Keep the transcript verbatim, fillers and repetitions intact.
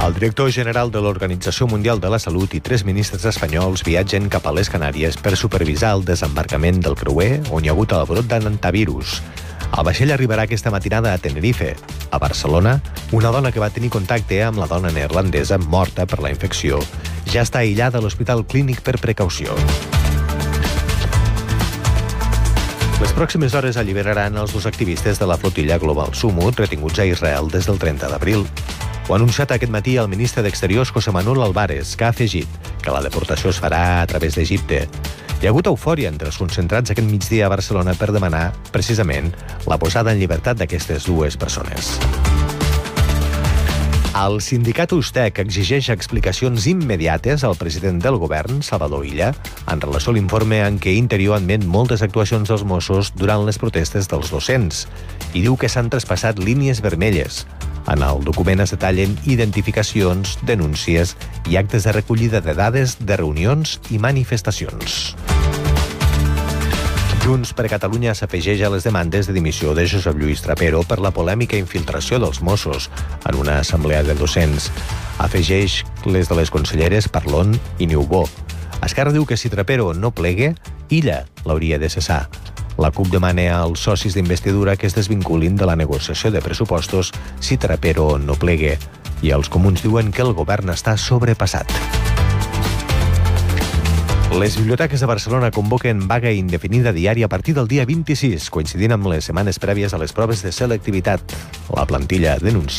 El director general de l'Organització Mundial de la Salut i tres ministres espanyols viatgen cap a les Canàries per supervisar el desembarcament del creuer on hi ha hagut el brot d'hantavirus. El vaixell arribarà aquesta matinada a Tenerife. A Barcelona, una dona que va tenir contacte amb la dona neerlandesa morta per la infecció ja està aïllada a l'Hospital Clínic per precaució. Les pròximes hores alliberaran els dos activistes de la flotilla Global Sumut retinguts a Israel des del trenta d'abril. Ho ha anunciat aquest matí el ministre d'Exteriors José Manuel Álvarez, que ha afegit que la deportació es farà a través d'Egipte. Hi ha hagut eufòria entre els concentrats aquest migdia a Barcelona per demanar, precisament, la posada en llibertat d'aquestes dues persones. El sindicat Ustec exigeix explicacions immediates al president del govern, Salvador Illa, en relació a l'informe en què Interior admet moltes actuacions dels Mossos durant les protestes dels docents i diu que s'han traspassat línies vermelles. En el document es detallen identificacions, denúncies i actes de recollida de dades de reunions i manifestacions. Junts per Catalunya s'afegeix a les demandes de dimissió de Josep Lluís Trapero per la polèmica infiltració dels Mossos en una assemblea de docents. Afegeix les de les conselleres Parlon i Niubó. Esquerra diu que si Trapero no plegue, Illa l'hauria de cessar. La CUP demana als socis d'investidura que es desvinculin de la negociació de pressupostos si Trapero no plegue. I els comuns diuen que el govern està sobrepassat. Les biblioteques de Barcelona convoquen vaga indefinida diària a partir del dia vint-i-sis, coincidint amb les setmanes prèvies a les proves de selectivitat. La plantilla denuncia